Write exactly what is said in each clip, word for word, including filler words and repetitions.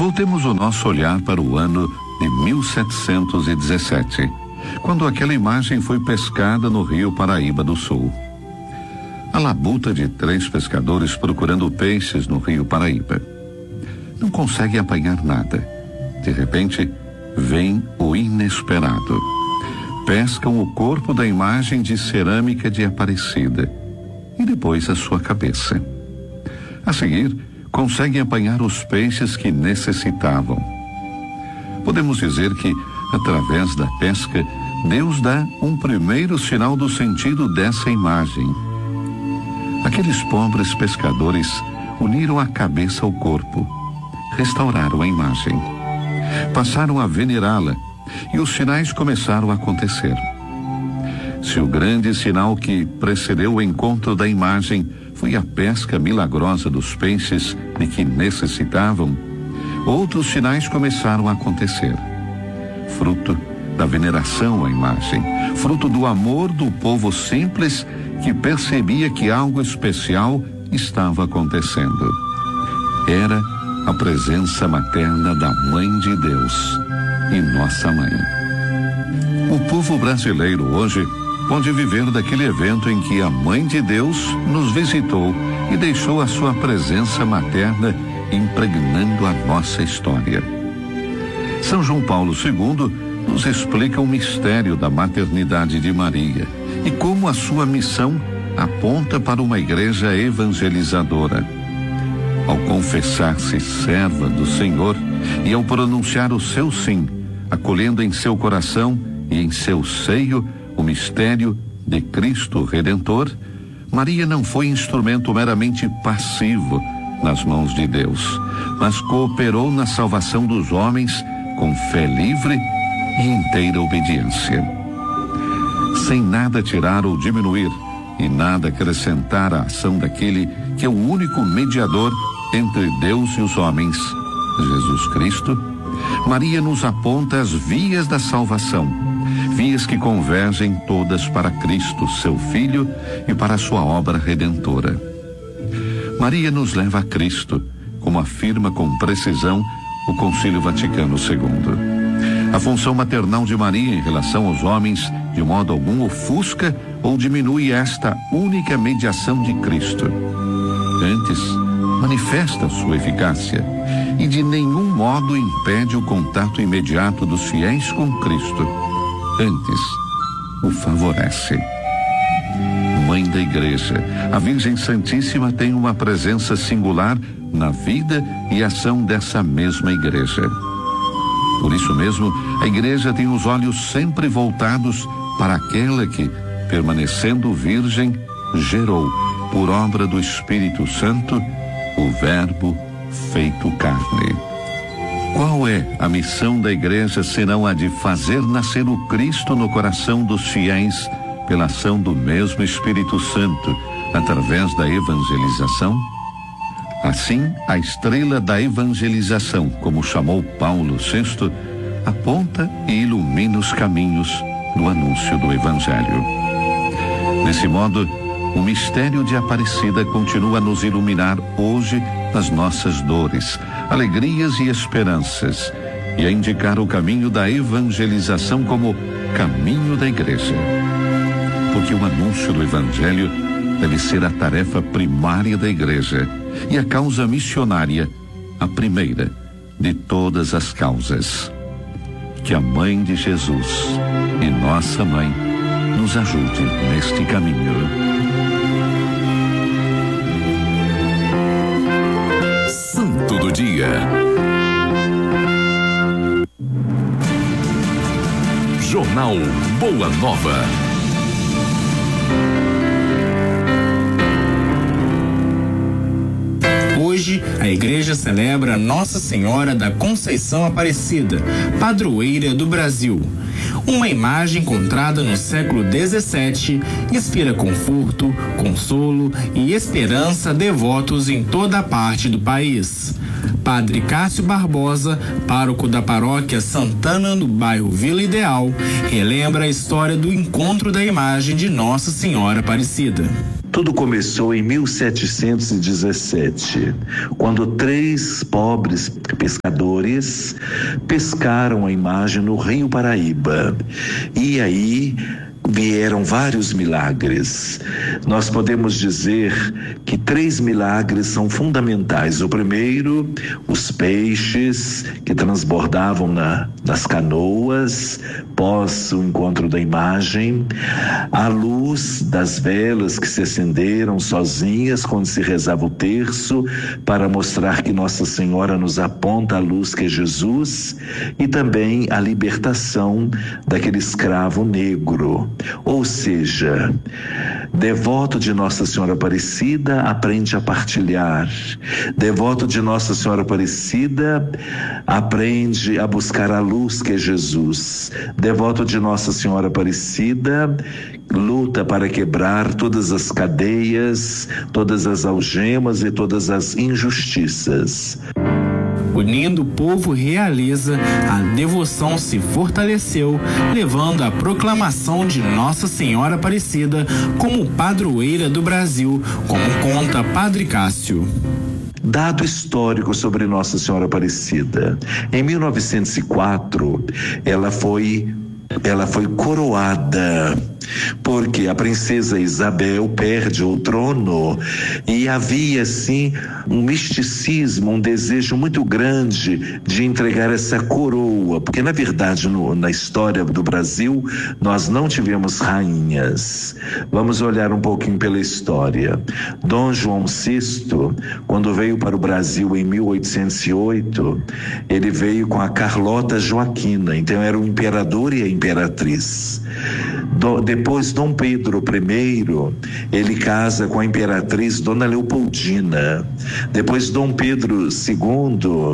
Voltemos o nosso olhar para o ano de mil setecentos e dezessete, quando aquela imagem foi pescada no rio Paraíba do Sul. A labuta de três pescadores procurando peixes no rio Paraíba. Não conseguem apanhar nada. De repente, vem o inesperado. Pescam o corpo da imagem de cerâmica de Aparecida e depois a sua cabeça. A seguir, conseguem apanhar os peixes que necessitavam. Podemos dizer que, através da pesca, Deus dá um primeiro sinal do sentido dessa imagem. Aqueles pobres pescadores uniram a cabeça ao corpo, restauraram a imagem, passaram a venerá-la e os sinais começaram a acontecer. Se o grande sinal que precedeu o encontro da imagem foi a pesca milagrosa dos peixes de que necessitavam, outros sinais começaram a acontecer. Fruto da veneração à imagem, fruto do amor do povo simples que percebia que algo especial estava acontecendo. Era a presença materna da Mãe de Deus e nossa mãe. O povo brasileiro hoje pode viver daquele evento em que a Mãe de Deus nos visitou e deixou a sua presença materna impregnando a nossa história. São João Paulo segundo nos explica o mistério da maternidade de Maria e como a sua missão aponta para uma igreja evangelizadora. Ao confessar-se serva do Senhor e ao pronunciar o seu sim, acolhendo em seu coração e em seu seio o mistério de Cristo Redentor, Maria não foi instrumento meramente passivo nas mãos de Deus, mas cooperou na salvação dos homens com fé livre e inteira obediência. Sem nada tirar ou diminuir e nada acrescentar à ação daquele que é o único mediador entre Deus e os homens, Jesus Cristo, Maria nos aponta as vias da salvação, vias que convergem todas para Cristo, seu Filho, e para a sua obra redentora. Maria nos leva a Cristo, como afirma com precisão o Concílio Vaticano segundo. A função maternal de Maria em relação aos homens, de modo algum, ofusca ou diminui esta única mediação de Cristo. Antes, manifesta sua eficácia e de nenhum modo impede o contato imediato dos fiéis com Cristo. Antes, o favorece. Mãe da Igreja, a Virgem Santíssima tem uma presença singular na vida e ação dessa mesma Igreja. Por isso mesmo, a Igreja tem os olhos sempre voltados para aquela que, permanecendo virgem, gerou, por obra do Espírito Santo, o Verbo feito carne. Qual é a missão da Igreja senão a de fazer nascer o Cristo no coração dos fiéis pela ação do mesmo Espírito Santo, através da evangelização? Assim, a estrela da evangelização, como chamou Paulo sexto, aponta e ilumina os caminhos do anúncio do Evangelho. Desse modo, o mistério de Aparecida continua a nos iluminar hoje nas nossas dores, alegrias e esperanças, e a indicar o caminho da evangelização como caminho da Igreja. Porque o anúncio do Evangelho deve ser a tarefa primária da Igreja e a causa missionária, a primeira de todas as causas. Que a Mãe de Jesus e nossa Mãe nos ajude neste caminho. Santo do Dia. Jornal Boa Nova. Hoje, a igreja celebra Nossa Senhora da Conceição Aparecida, padroeira do Brasil. Uma imagem encontrada no século dezessete inspira conforto, consolo e esperança a devotos em toda a parte do país. Padre Cássio Barbosa, pároco da paróquia Santana, no bairro Vila Ideal, relembra a história do encontro da imagem de Nossa Senhora Aparecida. Tudo começou em mil setecentos e dezessete, quando três pobres pescadores pescaram a imagem no Rio Paraíba. E aí vieram vários milagres. Nós podemos dizer que três milagres são fundamentais. O primeiro, os peixes que transbordavam na, nas canoas pós o encontro da imagem, a luz das velas que se acenderam sozinhas quando se rezava o terço para mostrar que Nossa Senhora nos aponta a luz que é Jesus, e também a libertação daquele escravo negro. Ou seja, devoto de Nossa Senhora Aparecida aprende a partilhar. Devoto de Nossa Senhora Aparecida aprende a buscar a luz que é Jesus. Devoto de Nossa Senhora Aparecida luta para quebrar todas as cadeias, todas as algemas e todas as injustiças. Unindo o povo realeza, a devoção se fortaleceu, levando a proclamação de Nossa Senhora Aparecida como padroeira do Brasil, como conta Padre Cássio. Dado histórico sobre Nossa Senhora Aparecida. Em mil novecentos e quatro, ela foi, ela foi coroada, porque a princesa Isabel perde o trono e havia assim um misticismo, um desejo muito grande de entregar essa coroa, porque na verdade no, na história do Brasil nós não tivemos rainhas. Vamos olhar um pouquinho pela história. Dom João sexto, quando veio para o Brasil em mil oitocentos e oito, ele veio com a Carlota Joaquina, então era o imperador e a imperatriz. Do, depois Dom Pedro I, ele casa com a imperatriz Dona Leopoldina. Depois Dom Pedro segundo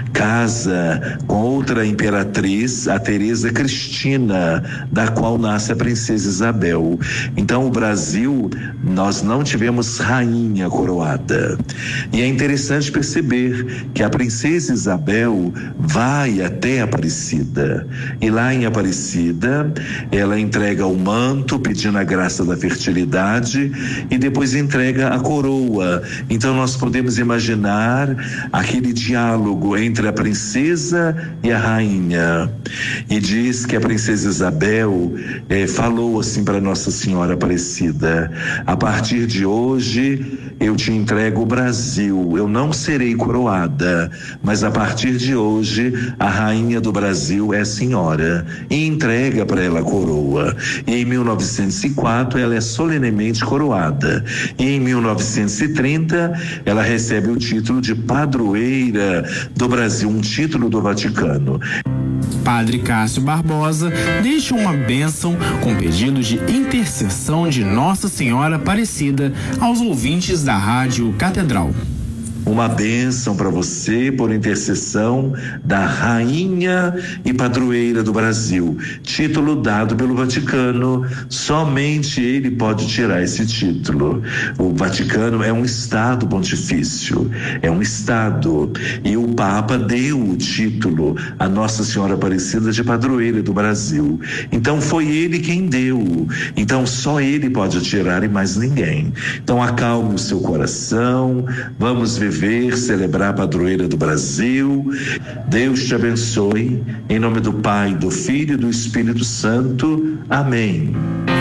casa com outra imperatriz, a Teresa Cristina, da qual nasce a princesa Isabel. Então o Brasil, nós não tivemos rainha coroada. E é interessante perceber que a princesa Isabel vai até Aparecida, e lá em Aparecida ela entrega o manto pedindo a graça da fertilidade e depois entrega a coroa. Então nós podemos imaginar aquele diálogo entre a princesa e a rainha, e diz que a princesa Isabel eh, falou assim para Nossa Senhora Aparecida: a partir de hoje eu te entrego o Brasil, eu não serei coroada, mas a partir de hoje a rainha do Brasil é a senhora, e entrega para ela a coroa. E em mil novecentos e quatro ela é solenemente coroada, e em mil novecentos e trinta ela recebe o título de padroeira do Brasil, um título do Vaticano. Padre Cássio Barbosa deixa uma bênção com pedido de intercessão de Nossa Senhora Aparecida aos ouvintes da Rádio Catedral. Uma bênção para você por intercessão da Rainha e Padroeira do Brasil, título dado pelo Vaticano. Somente ele pode tirar esse título. O Vaticano é um estado pontifício, é um estado, e o Papa deu o título a Nossa Senhora Aparecida de Padroeira do Brasil. Então foi ele quem deu, então só ele pode tirar e mais ninguém. Então acalme o seu coração, vamos viver Ver, celebrar a padroeira do Brasil. Deus te abençoe, em nome do Pai, do Filho e do Espírito Santo. Amém.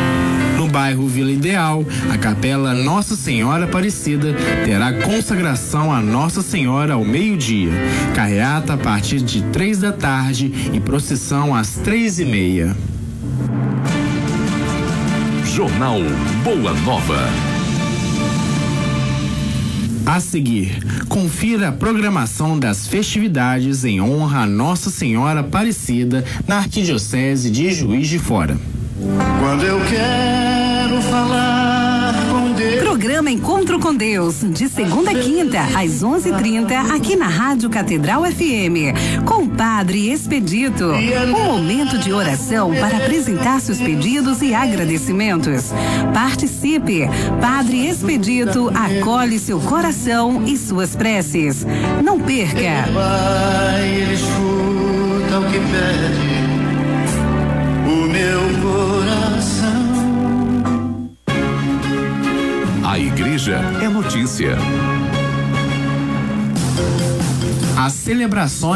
No bairro Vila Ideal, a capela Nossa Senhora Aparecida terá consagração a Nossa Senhora ao meio-dia, carreata a partir de três da tarde e procissão às três e meia. Jornal Boa Nova. A seguir, confira a programação das festividades em honra a Nossa Senhora Aparecida na Arquidiocese de Juiz de Fora. Quando eu quero falar com Deus. Programa Encontro com Deus, de segunda a quinta, às onze e trinta, aqui na Rádio Catedral F M, com o Padre Expedito. Um momento de oração para apresentar seus pedidos e agradecimentos. Participe! Padre Expedito acolhe seu coração e suas preces. Não perca! Pai, ele escuta o que pede o meu coração. Igreja é notícia. As celebrações